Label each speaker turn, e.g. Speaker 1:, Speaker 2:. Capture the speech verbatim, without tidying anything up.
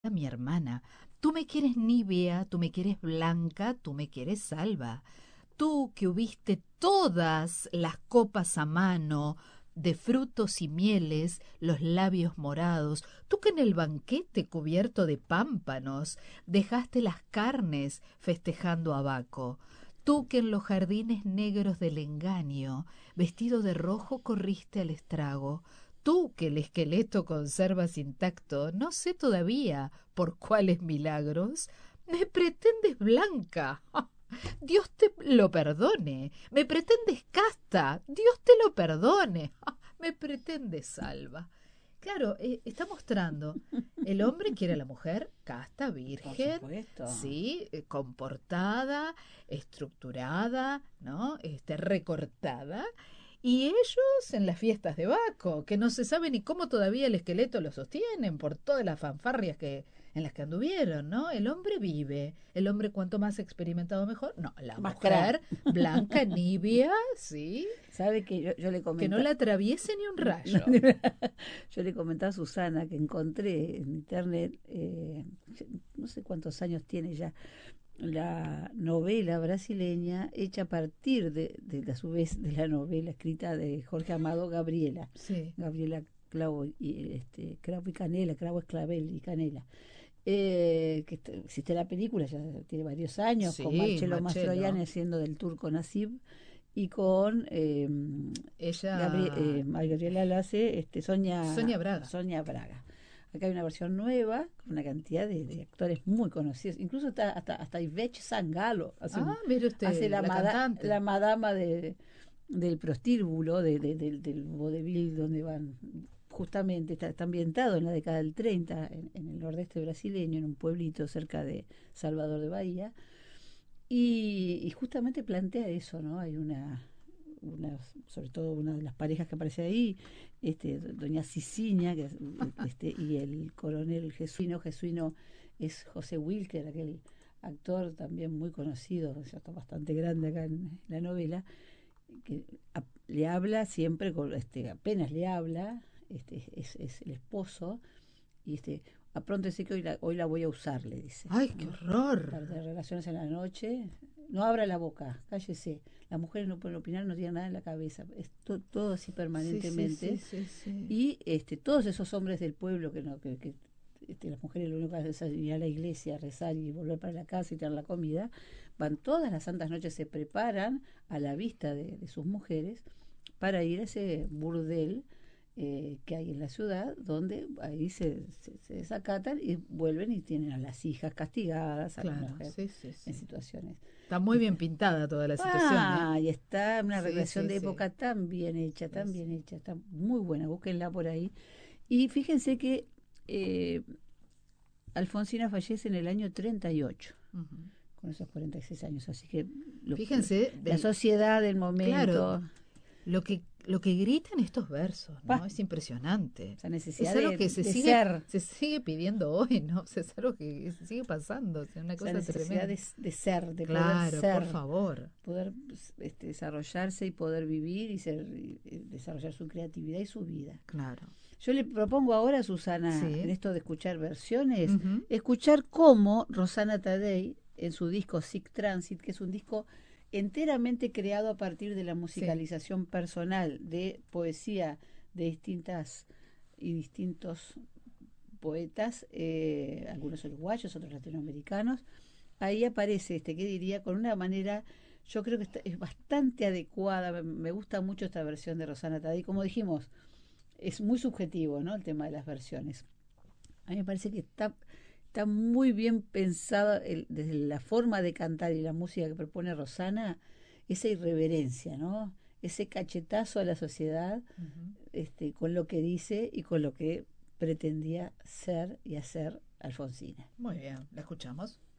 Speaker 1: a mi hermana. Tú me quieres nívea, tú me quieres blanca, tú me quieres salva. Tú que hubiste todas las copas a mano, de frutos y mieles, los labios morados, tú que en el banquete cubierto de pámpanos dejaste las carnes festejando a Baco, tú que en los jardines negros del engaño, vestido de rojo, corriste al estrago, tú que el esqueleto conservas intacto, no sé todavía por cuáles milagros, me pretendes blanca. Dios te lo perdone. Me pretendes casta. Dios te lo perdone. Me pretendes salva. Claro, eh, está mostrando, el hombre quiere a la mujer casta,
Speaker 2: Por
Speaker 1: virgen,
Speaker 2: supuesto.
Speaker 1: sí, eh, comportada, estructurada, ¿no? Este, recortada. Y ellos en las fiestas de Baco, que no se sabe ni cómo todavía el esqueleto lo sostienen por todas las fanfarrias que, en las que anduvieron, ¿no? El hombre vive, el hombre cuanto más experimentado mejor. No, la
Speaker 2: Más crack.
Speaker 1: mujer blanca, nibia, ¿sí?
Speaker 2: ¿Sabe que yo, yo le
Speaker 1: Que no
Speaker 2: comentaba?
Speaker 1: la atraviese ni un
Speaker 2: No,
Speaker 1: rayo.
Speaker 2: yo le comentaba a Susana que encontré en internet, eh, no sé cuántos años tiene ya, la novela brasileña hecha a partir de, de a su vez de la novela escrita de Jorge Amado, Gabriela.
Speaker 1: Sí.
Speaker 2: Gabriela Clavo y este Cravo y Canela, Cravo es clavel y Canela. Eh, que est- existe la película, ya tiene varios años, con
Speaker 1: Sí,
Speaker 2: Marcello Mastroianni
Speaker 1: Marcelo.
Speaker 2: haciendo del turco Nasib y con eh, Gabri-
Speaker 1: Ella,
Speaker 2: eh, Gabriela Lace, este, Sonia,
Speaker 1: Sonia Braga.
Speaker 2: Sonia Braga. Acá hay una versión nueva con una cantidad de, de actores muy conocidos. Incluso está, hasta, hasta Ivette Sangalo hace,
Speaker 1: Ah,
Speaker 2: un-
Speaker 1: mire
Speaker 2: hace
Speaker 1: usted,
Speaker 2: la,
Speaker 1: la
Speaker 2: mada-
Speaker 1: cantante.
Speaker 2: la madama de, del prostíbulo, de, de- del del vodevil, donde van justamente, está, está ambientado en la década del treinta, en, en el nordeste brasileño, en un pueblito cerca de Salvador de Bahía. Y, y justamente plantea eso, ¿no? Hay una, una, sobre todo una de las parejas que aparece ahí, este, doña Ciciña, que es, este, y el coronel Jesuino. Jesuino es José Wilker, aquel actor también muy conocido, ya está bastante grande acá en la novela, que a, le habla siempre, con, este, apenas le habla, este, es, es el esposo, y este, a pronto dice que hoy la, hoy la voy a usar, le dice,
Speaker 1: Ay, qué
Speaker 2: ¿no?
Speaker 1: horror.
Speaker 2: Para tener relaciones en la noche. No abra la boca, cállese. Las mujeres no pueden opinar, no tienen nada en la cabeza. Es to, todo así
Speaker 1: Sí, sí, sí,
Speaker 2: permanentemente.
Speaker 1: sí, sí.
Speaker 2: Y este, todos esos hombres del pueblo que no, que, que este, las mujeres lo único que hacen es ir a la iglesia, rezar y volver para la casa y tener la comida, van todas las santas noches, se preparan a la vista de, de sus mujeres para ir a ese burdel eh, que hay en la ciudad, donde ahí se, se, se desacatan y vuelven y tienen a las hijas castigadas, a la
Speaker 1: Claro,
Speaker 2: mujer
Speaker 1: sí, sí,
Speaker 2: en
Speaker 1: sí.
Speaker 2: situaciones.
Speaker 1: Está muy bien pintada toda la situación, ¿eh?
Speaker 2: Ah, y está una
Speaker 1: Sí,
Speaker 2: recreación
Speaker 1: sí,
Speaker 2: de
Speaker 1: sí.
Speaker 2: época tan bien hecha,
Speaker 1: Sí,
Speaker 2: tan bien
Speaker 1: sí.
Speaker 2: hecha, está muy buena, búsquenla por ahí. Y fíjense que eh, Alfonsina fallece en el año treinta y ocho,
Speaker 1: Ujú.
Speaker 2: con esos cuarenta y seis años, así que lo- lo-
Speaker 1: Fíjense,
Speaker 2: la
Speaker 1: del,
Speaker 2: sociedad del
Speaker 1: claro,
Speaker 2: momento,
Speaker 1: lo que, lo que gritan estos versos,
Speaker 2: pa,
Speaker 1: ¿no? Es impresionante.
Speaker 2: esa necesidad
Speaker 1: Es algo
Speaker 2: de,
Speaker 1: que se
Speaker 2: de
Speaker 1: sigue,
Speaker 2: ser,
Speaker 1: se sigue pidiendo hoy, ¿no? Es algo que se sigue pasando, es una
Speaker 2: esa
Speaker 1: cosa
Speaker 2: necesidad de,
Speaker 1: tremenda.
Speaker 2: de ser, de poder
Speaker 1: Claro, por
Speaker 2: ser,
Speaker 1: favor.
Speaker 2: poder este, desarrollarse y poder vivir y, ser, y, y desarrollar su creatividad y su vida.
Speaker 1: Claro.
Speaker 2: Yo le propongo ahora, Susana, en
Speaker 1: Sí.
Speaker 2: esto de escuchar versiones,
Speaker 1: Ujú.
Speaker 2: escuchar cómo Rosana Tadei, en su disco Sick Transit, que es un disco enteramente creado a partir de la
Speaker 1: Sí.
Speaker 2: musicalización personal de poesía de distintas y distintos poetas, eh, algunos uruguayos, otros latinoamericanos. Ahí aparece, este, ¿qué diría? Con una manera, yo creo que está- es bastante adecuada. Me, me gusta mucho esta versión de Rosana Tadei. Como dijimos, es muy subjetivo, ¿no? El tema de las versiones. A mí me parece que está, está muy bien pensada el- desde la forma de cantar y la música que propone Rosana, esa irreverencia, ¿no? Ese cachetazo a la sociedad,
Speaker 1: Ujú.
Speaker 2: este, con lo que dice y con lo que pretendía ser y hacer Alfonsina.
Speaker 1: Muy bien, la escuchamos.